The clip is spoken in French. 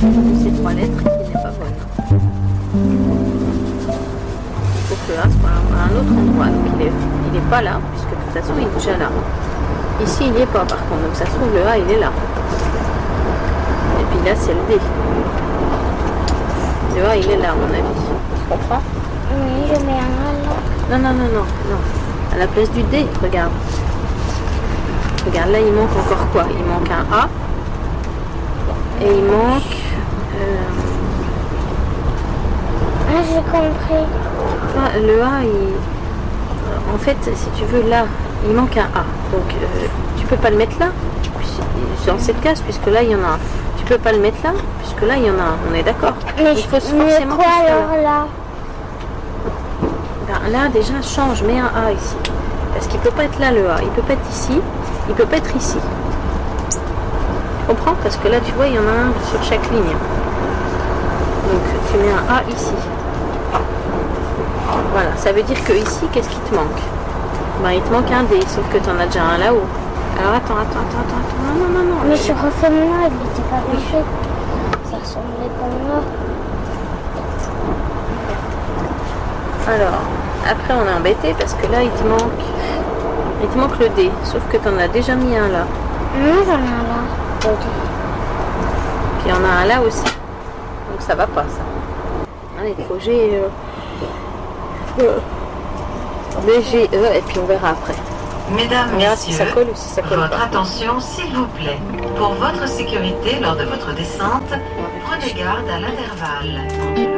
de ces trois lettres qui n'est pas bonne. Il faut que le A soit à un autre endroit. Donc il est pas là, puisque de toute façon il est déjà là. Ici il n'y est pas par contre, donc ça se trouve le A il est là. Et puis là c'est le D. Le A il est là à mon avis. Tu comprends? Oui, je mets un A là. Non. À la place du D, regarde. Regarde, là il manque encore quoi? Il manque un A. Et il manque... Ah, j'ai compris. Ah, le A, en fait, si tu veux, là, il manque un A. Donc, tu peux pas le mettre là, dans cette case, puisque là, il y en a un. Tu peux pas le mettre là, puisque là, il y en a un. On est d'accord? Mais il faut forcément quoi qu'il soit alors là? Ben, là, déjà, change, mets un A ici. Parce qu'il peut pas être là, le A. Il peut pas être ici, il peut pas être ici. Tu comprends? Parce que là, tu vois, il y en a un sur chaque ligne. Donc, tu mets un A ici. Voilà, ça veut dire que ici, qu'est-ce qui te manque? Ben, il te manque un D, sauf que tu en as déjà un là-haut. Alors, attends. Non. Mais je refais mon A, il n'était pas bien fait. Ça ressemblait pas moi. Alors, après, on est embêté parce que là, il te manque le D, sauf que tu en as déjà mis un là. Non, j'en ai un là. Puis il y en a un là aussi. Donc ça va pas ça. Allez, projet D, G, E et puis on verra après. Mesdames, On verra si Messieurs, ça colle ou si ça colle votre pas. attention s'il vous plaît. Pour votre sécurité lors de votre descente, prenez garde à l'intervalle.